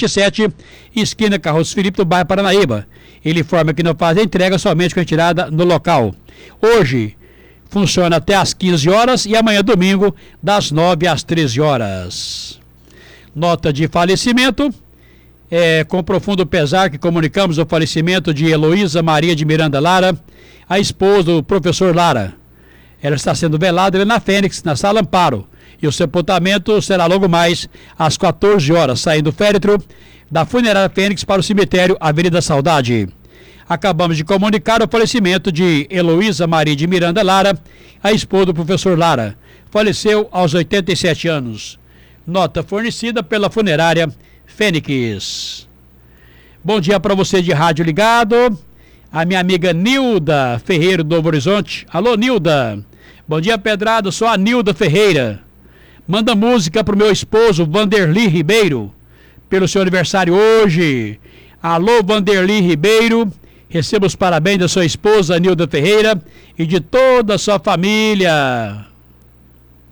27, esquina Carlos Felipe, do bairro Paranaíba. Ele informa que não faz a entrega, somente com retirada no local. Hoje funciona até às 15 horas e amanhã domingo das 9 às 13 horas. Nota de falecimento. Com profundo pesar que comunicamos o falecimento de Heloísa Maria de Miranda Lara, a esposa do professor Lara. Ela está sendo velada na Fênix, na Sala Amparo, e o sepultamento será logo mais às 14 horas, saindo do féretro da Funerária Fênix para o cemitério Avenida Saudade. Acabamos de comunicar o falecimento de Heloísa Maria de Miranda Lara, a esposa do professor Lara. Faleceu aos 87 anos. Nota fornecida pela Funerária Fênix. Bom dia para você de rádio ligado. A minha amiga Nilda Ferreira do Novo Horizonte. Alô, Nilda. Bom dia, Pedrado. Sou a Nilda Ferreira. Manda música pro meu esposo, Vanderly Ribeiro, pelo seu aniversário hoje. Alô, Vanderly Ribeiro. Receba os parabéns da sua esposa, Nilda Ferreira, e de toda a sua família.